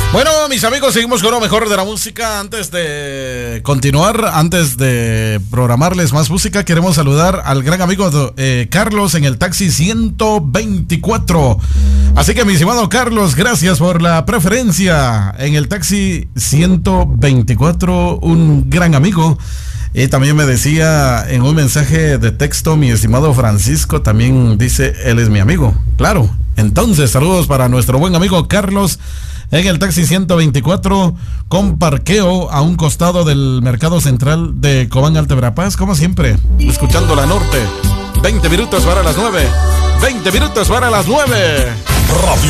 Bueno, mis amigos, seguimos con lo mejor de la música. Antes de continuar, antes de programarles más música, queremos saludar al gran amigo Carlos en el taxi 124. Así que, mi estimado Carlos, gracias por la preferencia en el taxi 124, un gran amigo. Y también me decía en un mensaje de texto, mi estimado Francisco, también dice, él es mi amigo. Claro, entonces saludos para nuestro buen amigo Carlos en el taxi 124 con parqueo a un costado del Mercado Central de Cobán, Alta Verapaz, como siempre, escuchando la Norte. 20 minutos para las 9. 20 minutos para las 9.